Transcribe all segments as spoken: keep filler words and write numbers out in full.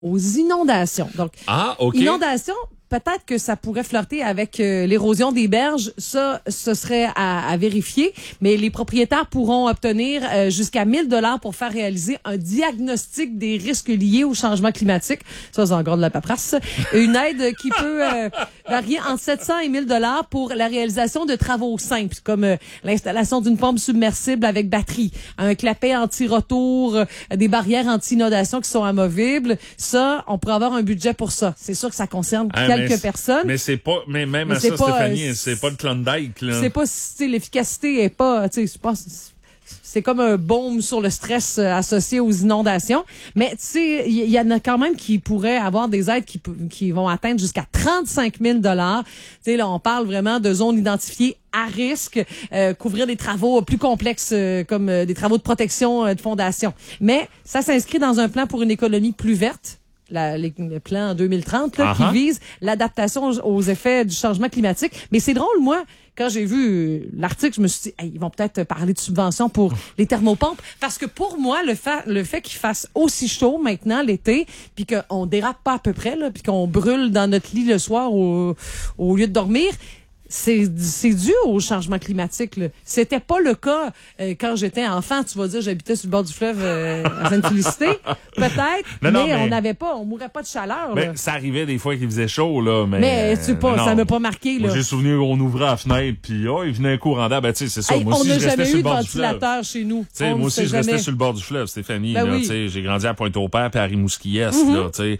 aux inondations. Donc, ah, OK. Inondations, peut-être que ça pourrait flirter avec euh, l'érosion des berges. Ça, ce serait à, à vérifier. Mais les propriétaires pourront obtenir euh, jusqu'à mille dollars pour faire réaliser un diagnostic des risques liés au changement climatique. Ça, c'est encore de la paperasse. Une aide qui peut euh, varier entre sept cents et mille dollars pour la réalisation de travaux simples, comme euh, l'installation d'une pompe submersible avec batterie, un clapet anti-retour, euh, des barrières anti-inondation qui sont amovibles. Ça, on pourrait avoir un budget pour ça. C'est sûr que ça concerne ah, quelques mais personnes. Mais c'est pas, mais même mais à ça, pas, Stéphanie, euh, c'est pas le Klondike, là. C'est pas, tu sais, l'efficacité est pas, tu sais, je pense, c'est comme un baume sur le stress euh, associé aux inondations. Mais tu sais, il y, y en a quand même qui pourraient avoir des aides qui, qui vont atteindre jusqu'à trente-cinq mille dollars. Tu sais, là, on parle vraiment de zones identifiées à risque, euh, couvrir des travaux plus complexes euh, comme euh, des travaux de protection euh, de fondation. Mais ça s'inscrit dans un plan pour une économie plus verte. La, les, le plan deux mille trente là, uh-huh. qui vise l'adaptation aux, aux effets du changement climatique. Mais c'est drôle, moi, quand j'ai vu l'article, je me suis dit, hey, ils vont peut-être parler de subventions pour les thermopompes. Parce que pour moi, le fait, le fait qu'il fasse aussi chaud maintenant l'été, puis qu'on dérape pas à peu près, là, puis qu'on brûle dans notre lit le soir au, au lieu de dormir, c'est c'est dû au changement climatique. Là. C'était pas le cas euh, quand j'étais enfant. Tu vas dire, j'habitais sur le bord du fleuve euh, à Sainte-Félicité, peut-être, mais, non, mais on n'avait pas, on mourait pas de chaleur. Mais là. Ça arrivait des fois qu'il faisait chaud, là. Mais, mais tu sais pas, non. Ça m'a pas marqué. Là. Moi, j'ai souvenir qu'on ouvrait la fenêtre, puis oh, il venait un courant d'air. Ben tu sais, c'est ça. Hey, moi aussi, je restais sur le bord du fleuve. On n'a jamais eu de ventilateur chez nous. T'sais, moi aussi, je jamais. restais sur le bord du fleuve, Stéphanie. Ben là, oui. T'sais, j'ai grandi à Pointe-au-Père puis à Rimouski-Est. Mm-hmm. Là, t'sais.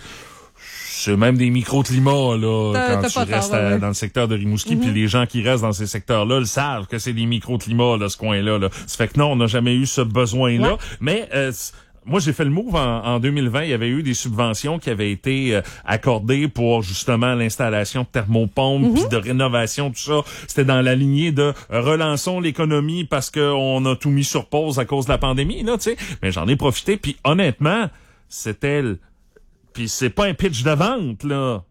C'est même des microclimats là t'as, quand t'as tu restes tard, ouais, à, ouais. dans le secteur de Rimouski, mm-hmm. puis les gens qui restent dans ces secteurs-là le savent que c'est des microclimats là, ce coin-là. Là. Ça fait que non, on n'a jamais eu ce besoin-là. Ouais. Mais euh, moi, j'ai fait le move en, en deux mille vingt. Il y avait eu des subventions qui avaient été euh, accordées pour justement l'installation de thermopompes, mm-hmm. puis de rénovation, tout ça. C'était dans la lignée de euh, relançons l'économie parce qu'on a tout mis sur pause à cause de la pandémie, là, tu sais. Mais j'en ai profité, puis honnêtement, c'était le... Puis c'est pas un pitch de vente, là.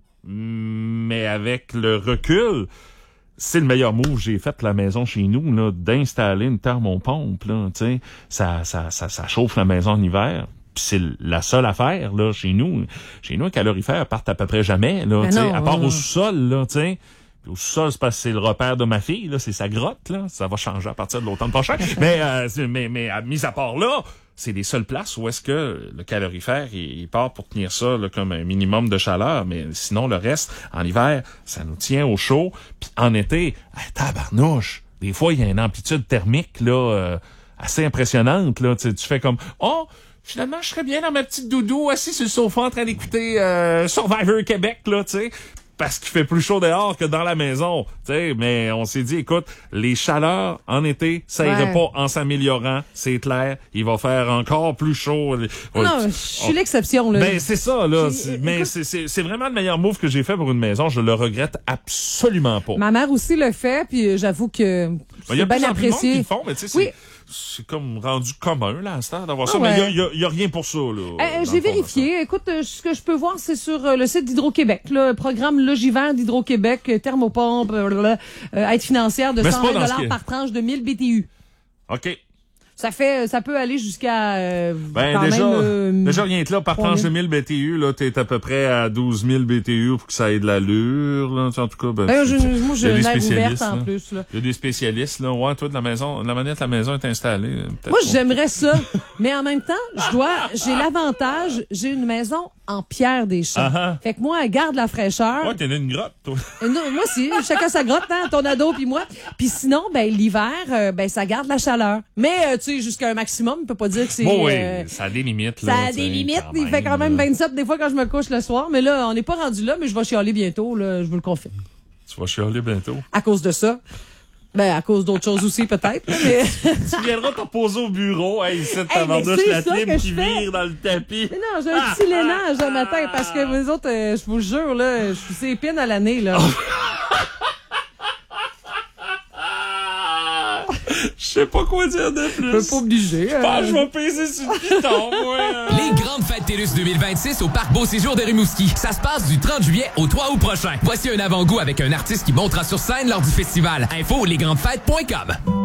Mais avec le recul, c'est le meilleur move que j'ai fait la maison chez nous, là, d'installer une thermopompe, là, tu sais. Ça, ça, ça, ça chauffe la maison en hiver. Puis c'est la seule affaire, là, chez nous. Chez nous, les calorifères partent à peu près jamais, là, tu sais. À part au sous-sol, là, tu sais. Puis au sous-sol, c'est parce que c'est le repère de ma fille, là. C'est sa grotte, là. Ça va changer à partir de l'automne prochain. mais, euh, mais, mais, à, mis à part là, c'est les seules places où est-ce que le calorifère, il, il part pour tenir ça là, comme un minimum de chaleur. Mais sinon, le reste, en hiver, ça nous tient au chaud. Puis en été, hey, tabarnouche, des fois, il y a une amplitude thermique là euh, assez impressionnante. Là. Tu, tu fais comme, oh, finalement, je serais bien dans ma petite doudou, assis sur le sofa en train d'écouter euh, Survivor Québec, là, tu sais. Parce qu'il fait plus chaud dehors que dans la maison, tu sais, mais on s'est dit, écoute, les chaleurs en été, ça irait ouais. pas en s'améliorant, c'est clair, il va faire encore plus chaud. Non, je suis l'exception, là. Ben, c'est ça, là, c'est, mais écoute, c'est, c'est, c'est vraiment le meilleur move que j'ai fait pour une maison, je le regrette absolument pas. Ma mère aussi le fait, puis j'avoue que c'est ben, bien apprécié. Il y a plus de monde qui le font, mais tu sais, oui. c'est... C'est comme rendu commun, là, à ce temps, d'avoir ah ça. Ouais. Mais il y a, y, a, y a rien pour ça, là. Euh, j'ai vérifié. Écoute, euh, ce que je peux voir, c'est sur euh, le site d'Hydro-Québec. Le programme Logivert d'Hydro-Québec, euh, thermopompe, euh, euh, aide financière de cent vingt dollars par tranche de mille B T U. OK. Ça fait, ça peut aller jusqu'à euh, ben, quand déjà, même, euh, déjà rien que là, par tranche de mille B T U, là, t'es à peu près à douze mille B T U pour que ça ait de l'allure, là. En tout cas, ben, ben, je, moi, j'ai une aire ouverte en plus, là. Il y a des spécialistes, là. Ouais, toi, de la maison, la manière que la maison est installée. Moi, j'aimerais ça. Mais en même temps, je dois, j'ai l'avantage, j'ai une maison en pierre des champs. Uh-huh. Fait que moi, elle garde la fraîcheur. Ouais, t'es dans une grotte, toi. Non, moi aussi, chacun sa grotte, hein, ton ado puis moi. Puis sinon, ben, l'hiver, euh, ben, ça garde la chaleur. Mais, euh, tu sais, jusqu'à un maximum, on peut pas dire que c'est... Bon, oui, euh, ça a des limites, là. Ça a des limites. Il fait quand même vingt-sept des fois quand je me couche le soir. Mais là, on n'est pas rendu là, mais je vais chialer bientôt, là, je vous le confirme. Tu vas chialer bientôt? À cause de ça. Ben, à cause d'autres choses aussi, peut-être. Mais... tu viendras te poser au bureau, hey, ici, ta bandouche la clim qui vire dans le tapis. Mais non, j'ai un ah, petit ah, lénage ah, un matin, ah, parce que vous autres, euh, je vous jure, là, je suis ces épines à l'année, là. Je sais pas quoi dire de plus. Je suis pas obligé. Je pense que je vais peser sur le piton, moi. Les grandes fêtes TELUS deux mille vingt-six au Parc Beau Séjour de Rimouski. Ça se passe du trente juillet au trois août prochain. Voici un avant-goût avec un artiste qui montera sur scène lors du festival. Info lesgrandesfêtes point com.